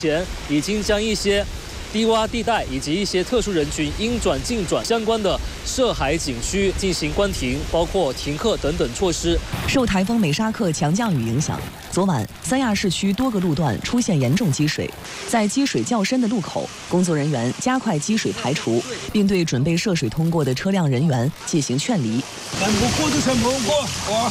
前已经将一些低洼地带以及一些特殊人群应转尽转相关的涉海景区进行关停，包括停课等等措施。 受台风美沙克强降雨影响，昨晚三亚市区多个路段出现严重积水，在积水较深的路口，工作人员加快积水排除，并对准备涉水通过的车辆人员进行劝离。 不过就先不过，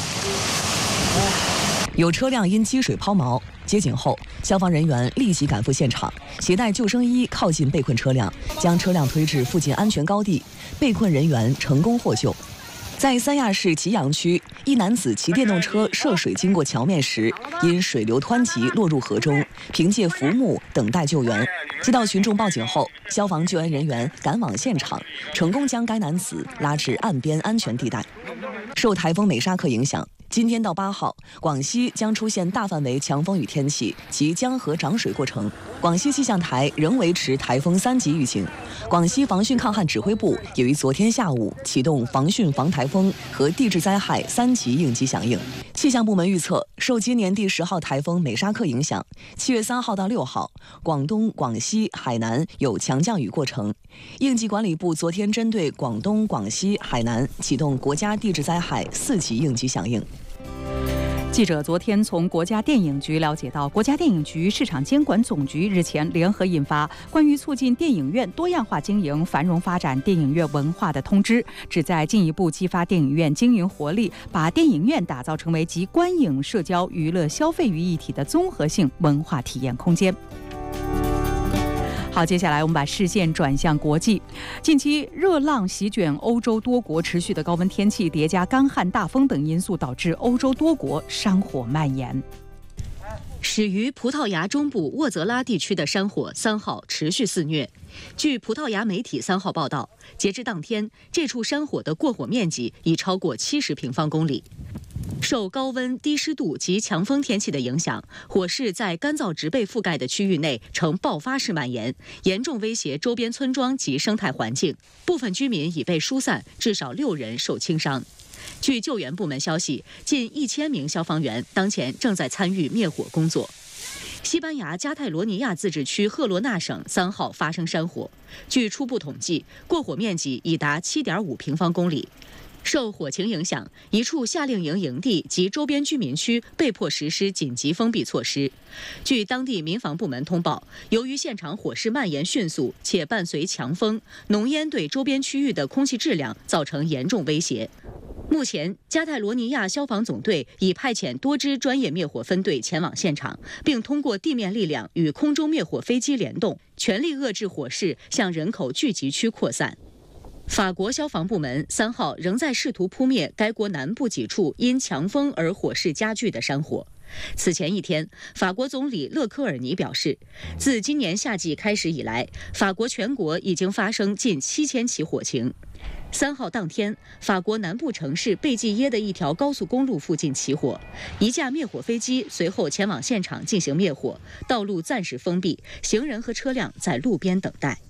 有车辆因积水抛锚，接警后，消防人员立即赶赴现场，携带救生衣靠近被困车辆，将车辆推至附近安全高地，被困人员成功获救。在三亚市吉阳区，一男子骑电动车涉水经过桥面时，因水流湍急落入河中，凭借浮木等待救援。接到群众报警后，消防救援人员赶往现场，成功将该男子拉至岸边安全地带。受台风美沙克影响，今天到8号，广西将出现大范围强风雨天气及江河涨水过程。广西气象台仍维持台风3级预警。广西防汛抗旱指挥部也于昨天下午启动防汛防台风和地质灾害3级应急响应。气象部门预测，受今年第10号台风美沙克影响，7月3号到6号，广东、广西、海南有强降雨过程。应急管理部昨天针对广东、广西、海南启动国家地质灾害4级应急响应。 记者昨天从国家电影局了解到，国家电影局市场监管总局日前联合印发关于促进电影院多样化经营、繁荣发展电影院文化的通知，旨在进一步激发电影院经营活力，把电影院打造成为集观影、社交、娱乐、消费于一体的综合性文化体验空间。好，接下来我们把视线转向国际。近期热浪席卷欧洲多国，持续的高温天气叠加干旱、大风等因素，导致欧洲多国山火蔓延。 始于葡萄牙中部沃泽拉地区的山火3号持续肆虐。据葡萄牙媒体3号报道，截至当天，这处山火的过火面积已超过70平方公里。受高温、低湿度及强风天气的影响，火势在干燥植被覆盖的区域内呈爆发式蔓延，严重威胁周边村庄及生态环境。部分居民已被疏散，至少6人受轻伤。据救援部门消息，近1000名消防员当前正在参与灭火工作。西班牙加泰罗尼亚自治区赫罗纳省3号发生山火，据初步统计，过火面积已达7.5平方公里。受火情影响，一处夏令营营地及周边居民区被迫实施紧急封闭措施。据当地民防部门通报，由于现场火势蔓延迅速，且伴随强风，浓烟对周边区域的空气质量造成严重威胁。目前，加泰罗尼亚消防总队已派遣多支专业灭火分队前往现场，并通过地面力量与空中灭火飞机联动，全力遏制火势向人口聚集区扩散。法国消防部门3号仍在试图扑灭该国南部几处因强风而火势加剧的山火。此前一天，法国总理勒科尔尼表示，自今年夏季开始以来，法国全国已经发生近7000起火情。3号当天，法国南部城市贝济耶的一条高速公路附近起火，一架灭火飞机随后前往现场进行灭火，道路暂时封闭，行人和车辆在路边等待。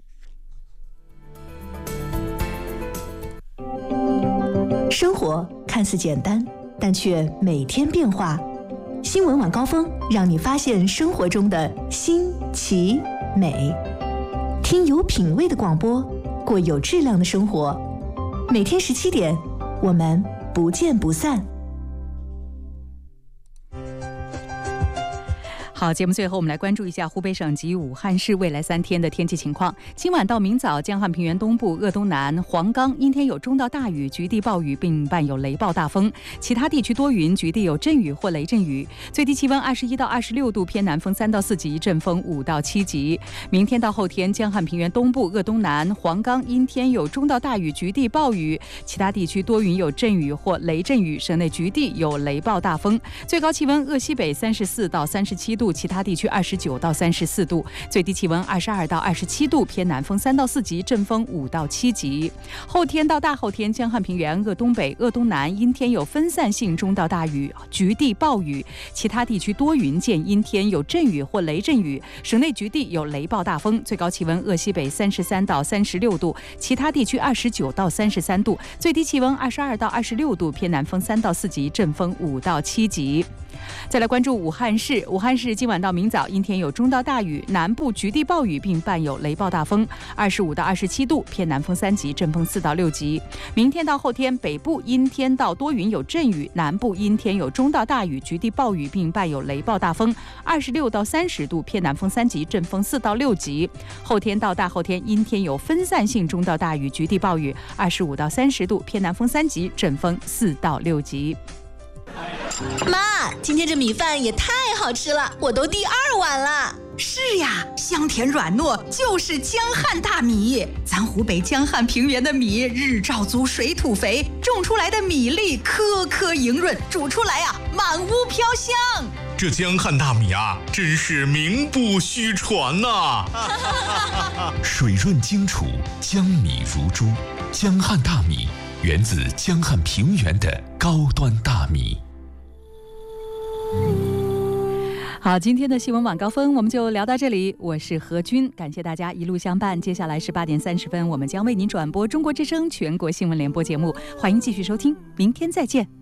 生活看似简单，但却每天变化。新闻晚高峰让你发现生活中的新奇美，听有品味的广播，过有质量的生活。每天17点，我们不见不散。 好，节目最后我们来关注一下湖北省及武汉市未来3天的天气情况。今晚到明早，江汉平原东部、鄂东南、黄冈阴天有中到大雨，局地暴雨并伴有雷暴大风，其他地区多云，局地有阵雨或雷阵雨。最低气温21到26度，偏南风3到4级，阵风5到7级。明天到后天，江汉平原东部、鄂东南、黄冈阴天有中到大雨，局地暴雨，其他地区多云有阵雨或雷阵雨，省内局地有雷暴大风。最高气温鄂西北34到37度，其他地区29到34度，最低气温22到27度，偏南风3到4级，阵风5到7级。后天到大后天，江汉平原、鄂东北、鄂东南阴天有分散性中到大雨，局地暴雨，其他地区多云见阴天有阵雨或雷阵雨，省内局地有雷暴大风。最高气温鄂西北33到36度，其他地区29到33度，最低气温22到26度，偏南风3到4级，阵风5到7级。 再来关注武汉市，武汉市今晚到明早阴天有中到大雨，南部局地暴雨并伴有雷暴大风，25到27度，偏南风3级，阵风4到6级。明天到后天，北部阴天到多云有阵雨，南部阴天有中到大雨，局地暴雨并伴有雷暴大风，26到30度，偏南风3级，阵风4到6级。后天到大后天阴天有分散性中到大雨，局地暴雨，25到30度，偏南风3级，阵风4到6级。 妈，今天这米饭也太好吃了，我都第2碗了。 是呀，香甜软糯就是江汉大米。咱湖北江汉平原的米日照足，水土肥，种出来的米粒颗颗莹润，煮出来呀满屋飘香。 这江汉大米啊，真是名不虚传呐！ 水润精楚，江米如珠。江汉大米源自江汉平原的高端大米。 好，今天的新闻晚高峰我们就聊到这里，我是何军，感谢大家一路相伴。接下来是8点30分，我们将为您转播中国之声全国新闻联播节目，欢迎继续收听，明天再见。